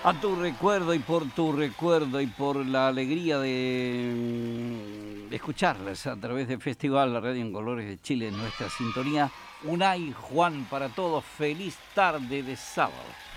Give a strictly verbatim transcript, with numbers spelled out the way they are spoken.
A tu recuerdo y por tu recuerdo y por la alegría de, de escucharlas a través de Festival, la radio en colores de Chile, en nuestra sintonía. Unai, Juan, para todos, feliz tarde de sábado.